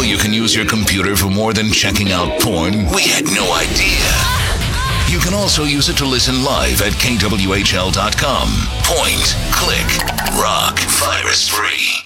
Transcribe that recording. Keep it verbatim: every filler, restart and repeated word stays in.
know you can use your computer for more than checking out porn? We had no idea. You can also use it to listen live at K W H L dot com. Point, click, rock, virus free.